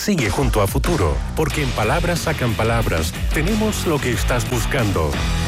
Sigue junto a Futuro, porque en Palabras Sacan Palabras tenemos lo que estás buscando.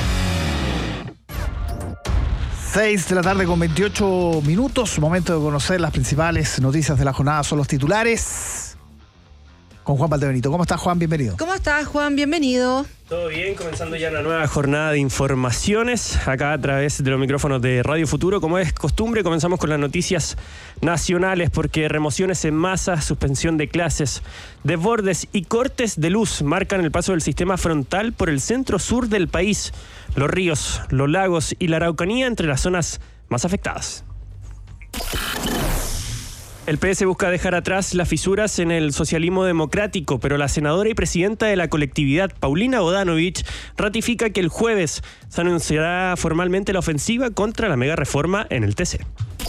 6 de la tarde con 28 minutos. Momento de conocer las principales noticias de la jornada. Son los titulares. Con Juan Valdebenito. ¿Cómo estás, Juan? Bienvenido. ¿Cómo estás, Juan? Bienvenido. Todo bien, comenzando ya una nueva jornada de informaciones acá a través de los micrófonos de Radio Futuro. Como es costumbre, comenzamos con las noticias nacionales porque remociones en masa, suspensión de clases, desbordes y cortes de luz marcan el paso del sistema frontal por el centro sur del país, los ríos, los lagos y la Araucanía entre las zonas más afectadas. El PS busca dejar atrás las fisuras en el socialismo democrático, pero la senadora y presidenta de la colectividad, Paulina Bodanovich, ratifica que el jueves se anunciará formalmente la ofensiva contra la mega reforma en el TC.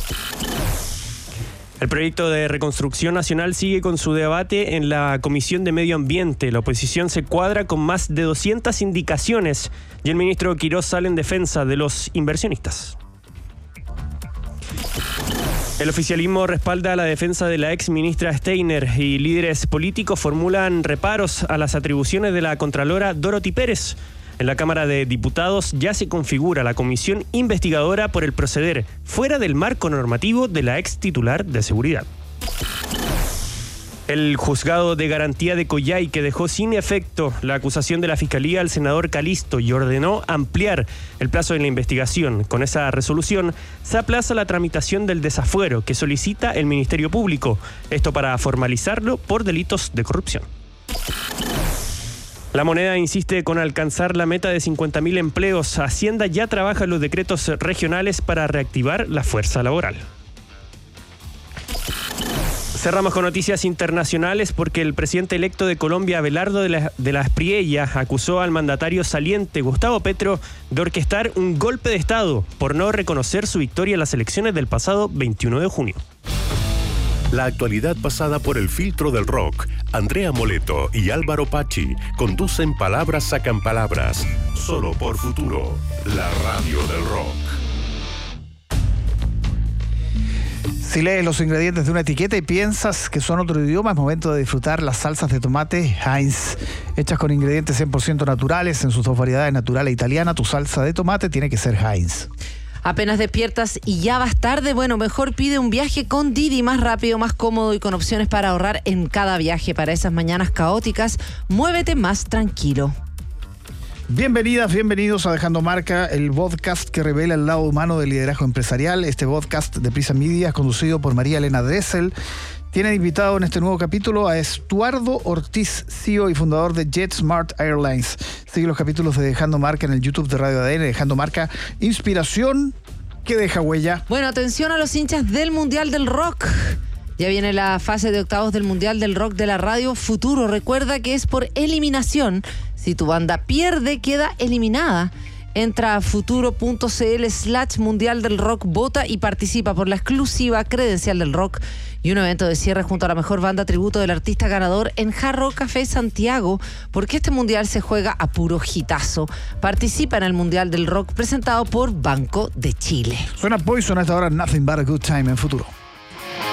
El proyecto de reconstrucción nacional sigue con su debate en la Comisión de Medio Ambiente. La oposición se cuadra con más de 200 indicaciones y el ministro Quirós sale en defensa de los inversionistas. El oficialismo respalda la defensa de la ex ministra Steiner y líderes políticos formulan reparos a las atribuciones de la contralora Dorothy Pérez. En la Cámara de Diputados ya se configura la comisión investigadora por el proceder fuera del marco normativo de la ex titular de seguridad. El juzgado de garantía de Coyhaique dejó sin efecto la acusación de la Fiscalía al senador Calisto y ordenó ampliar el plazo de la investigación. Con esa resolución se aplaza la tramitación del desafuero que solicita el Ministerio Público, esto para formalizarlo por delitos de corrupción. La Moneda insiste con alcanzar la meta de 50.000 empleos. Hacienda ya trabaja en los decretos regionales para reactivar la fuerza laboral. Cerramos con noticias internacionales porque el presidente electo de Colombia, Abelardo de la Espriella, acusó al mandatario saliente Gustavo Petro de orquestar un golpe de Estado por no reconocer su victoria en las elecciones del pasado 21 de junio. La actualidad pasada por el filtro del rock. Andrea Moleto y Álvaro Pachi conducen Palabras Sacan Palabras. Solo por Futuro, la radio del rock. Si lees los ingredientes de una etiqueta y piensas que son otro idioma, es momento de disfrutar las salsas de tomate Heinz. Hechas con ingredientes 100% naturales en sus dos variedades, natural e italiana, tu salsa de tomate tiene que ser Heinz. Apenas despiertas y ya vas tarde, bueno, mejor pide un viaje con Didi, más rápido, más cómodo y con opciones para ahorrar en cada viaje. Para esas mañanas caóticas, muévete más tranquilo. Bienvenidas, bienvenidos a Dejando Marca, el podcast que revela el lado humano del liderazgo empresarial. Este podcast de Prisa Media es conducido por María Elena Dressel. Tiene invitado en este nuevo capítulo a Estuardo Ortiz, CEO y fundador de JetSmart Airlines. Sigue los capítulos de Dejando Marca en el YouTube de Radio ADN. Dejando Marca, inspiración que deja huella. Bueno, atención a los hinchas del Mundial del Rock. Ya viene la fase de octavos del Mundial del Rock de la Radio Futuro. Recuerda que es por eliminación. Si tu banda pierde, queda eliminada. Entra a futuro.cl/Mundial del Rock, vota y participa por la exclusiva credencial del rock y un evento de cierre junto a la mejor banda tributo del artista ganador en Jarro Café Santiago, porque este mundial se juega a puro hitazo. Participa en el Mundial del Rock presentado por Banco de Chile. Suena Poison a esta hora, Nothing But a Good Time en Futuro.